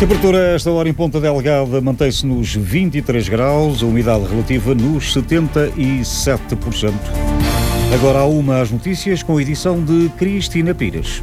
Temperatura a esta hora em Ponta Delgada mantém-se nos 23 graus, a umidade relativa nos 77%. Agora há às notícias com a edição de Cristina Pires.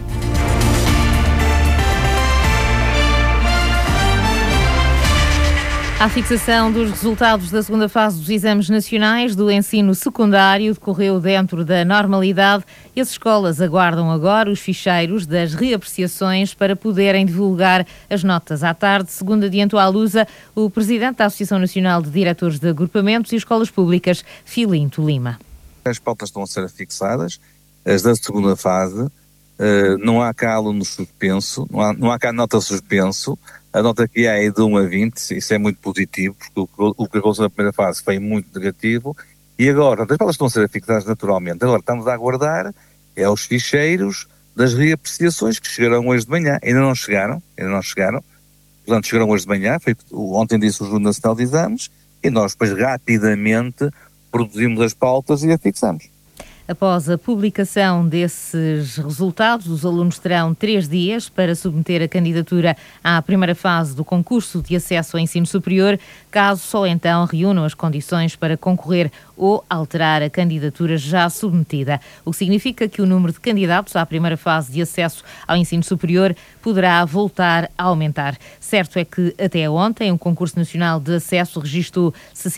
A fixação dos resultados da segunda fase dos exames nacionais do ensino secundário decorreu dentro da normalidade e as escolas aguardam agora os ficheiros das reapreciações para poderem divulgar as notas à tarde, segundo adiantou à Lusa o presidente da Associação Nacional de Diretores de Agrupamentos e Escolas Públicas, Filinto Lima. As pautas estão a ser fixadas, as da segunda fase, não há cá aluno suspenso, não há cá nota suspenso. A nota que há é de 1 a 20, isso é muito positivo, porque o que aconteceu na primeira fase foi muito negativo, e agora, as pautas estão a ser fixadas naturalmente, agora estamos a aguardar os ficheiros das reapreciações que chegarão hoje de manhã, ainda não chegaram, portanto chegaram hoje de manhã, ontem disse o Júri Nacional de Exames, e nós depois rapidamente produzimos as pautas e as fixamos. Após a publicação desses resultados, os alunos terão 3 dias para submeter a candidatura à primeira fase do concurso de acesso ao ensino superior, caso só então reúnam as condições para concorrer ou alterar a candidatura já submetida, o que significa que o número de candidatos à primeira fase de acesso ao ensino superior poderá voltar a aumentar. Certo é que até ontem o Concurso Nacional de Acesso registrou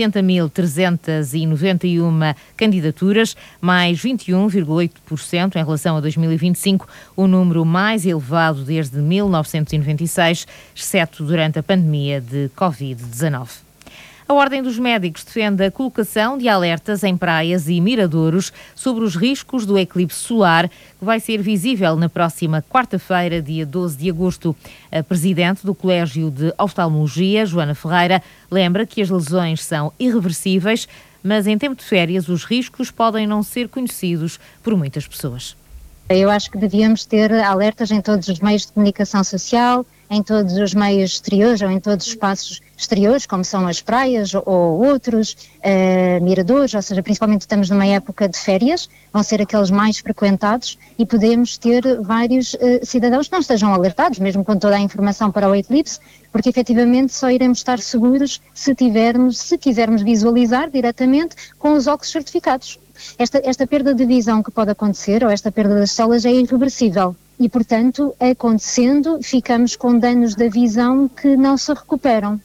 60.391 candidaturas, mais 21,8% em relação a 2025, o número mais elevado desde 1996, exceto durante a pandemia de Covid-19. A Ordem dos Médicos defende a colocação de alertas em praias e miradouros sobre os riscos do eclipse solar, que vai ser visível na próxima quarta-feira, dia 12 de agosto. A presidente do Colégio de Oftalmologia, Joana Ferreira, lembra que as lesões são irreversíveis, mas em tempo de férias os riscos podem não ser conhecidos por muitas pessoas. Eu acho que devíamos ter alertas em todos os meios de comunicação social, em todos os meios exteriores ou em todos os espaços exteriores, como são as praias ou outros miradores, ou seja, principalmente estamos numa época de férias, vão ser aqueles mais frequentados e podemos ter vários cidadãos que não estejam alertados, mesmo com toda a informação para o eclipse, porque efetivamente só iremos estar seguros se quisermos visualizar diretamente com os óculos certificados. Esta perda de visão que pode acontecer, ou esta perda das células, é irreversível. E, portanto, acontecendo, ficamos com danos da visão que não se recuperam.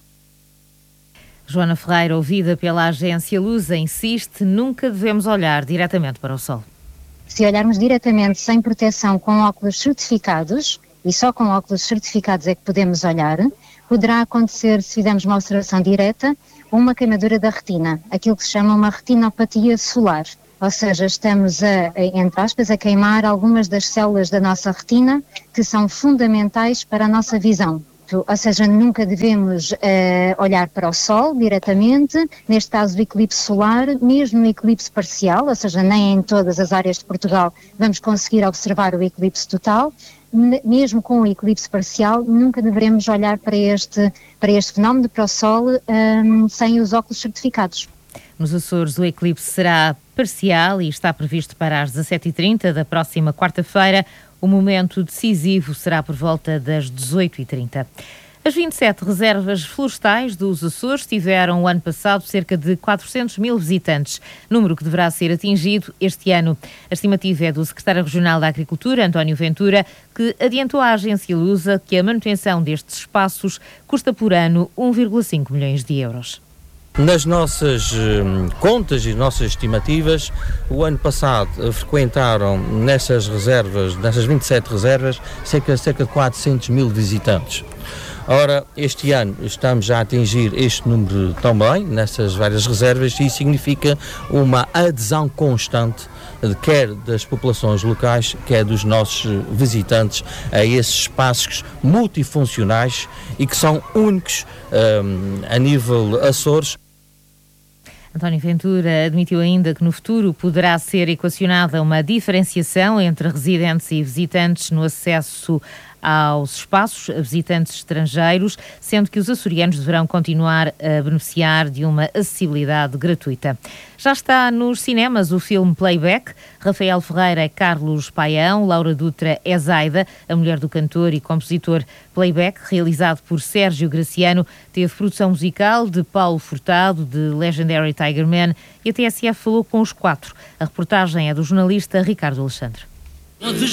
Joana Ferreira, ouvida pela agência Lusa, insiste: nunca devemos olhar diretamente para o sol. Se olharmos diretamente sem proteção com óculos certificados, e só com óculos certificados é que podemos olhar, poderá acontecer, se fizermos uma observação direta, uma queimadura da retina, aquilo que se chama uma retinopatia solar. Ou seja, estamos entre aspas, a queimar algumas das células da nossa retina que são fundamentais para a nossa visão. Ou seja, nunca devemos olhar para o sol diretamente, neste caso do eclipse solar, mesmo no eclipse parcial, ou seja, nem em todas as áreas de Portugal vamos conseguir observar o eclipse total. Mesmo com o eclipse parcial, nunca deveremos olhar para este fenómeno, para o sol, sem os óculos certificados. Nos Açores, o eclipse será parcial e está previsto para as 17h30 da próxima quarta-feira. O momento decisivo será por volta das 18h30. As 27 reservas florestais dos Açores tiveram o ano passado cerca de 400 mil visitantes, número que deverá ser atingido este ano. A estimativa é do secretário regional da Agricultura, António Ventura, que adiantou à agência Lusa que a manutenção destes espaços custa por ano 1,5 milhões de euros. Nas nossas contas e nossas estimativas, o ano passado frequentaram nessas 27 reservas, cerca de 400 mil visitantes. Ora, este ano estamos já a atingir este número também, nessas várias reservas, e isso significa uma adesão constante, quer das populações locais, quer dos nossos visitantes, a esses espaços multifuncionais e que são únicos a nível Açores. António Ventura admitiu ainda que no futuro poderá ser equacionada uma diferenciação entre residentes e visitantes no acesso aos espaços a visitantes estrangeiros, sendo que os açorianos deverão continuar a beneficiar de uma acessibilidade gratuita. Já está nos cinemas o filme Playback. Rafael Ferreira é Carlos Paião, Laura Dutra é Zaida, a mulher do cantor e compositor. Playback, realizado por Sérgio Graciano, teve produção musical de Paulo Furtado, de Legendary Tiger Man, e a TSF falou com os 4. A reportagem é do jornalista Ricardo Alexandre.